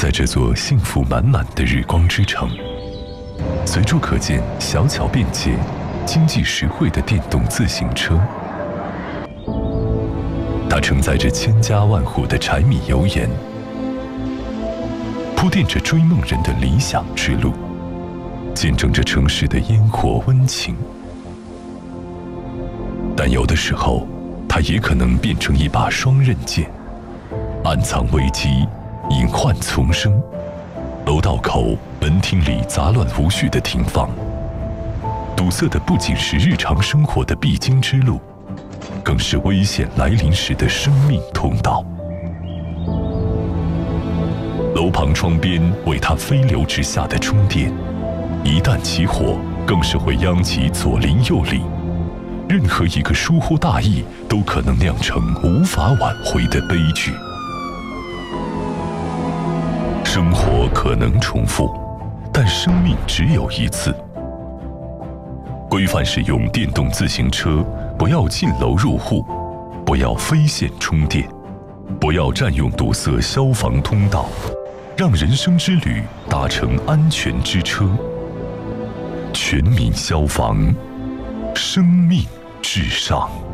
在这座幸福满满的日光之城，随处可见小巧便捷、经济实惠的电动自行车。它承载着千家万户的柴米油盐，铺垫着追梦人的理想之路，见证着城市的烟火温情。但有的时候，它也可能变成一把双刃剑，暗藏危机，隐患丛生。楼道口、门厅里杂乱无序的停放，堵塞的不仅是日常生活的必经之路，更是危险来临时的生命通道。楼旁窗边为它飞流直下的充电，一旦起火，更是会殃及左邻右里。任何一个疏忽大意，都可能酿成无法挽回的悲剧。生活可能重复，但生命只有一次。规范使用电动自行车，不要进楼入户，不要非线充电，不要占用堵塞消防通道，让人生之旅搭乘安全之车。全民消防，生命至上。